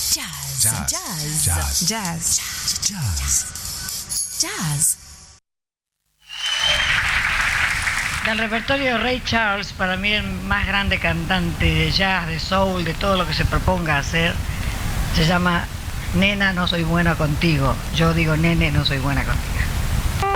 Jazz. Jazz. Jazz. Jazz. Jazz. Jazz. Jazz. Del repertorio de Ray Charles, para mí el más grande cantante de jazz, de soul, de todo lo que se proponga hacer, se llama Nena, no soy buena contigo. Yo digo, nene, no soy buena contigo.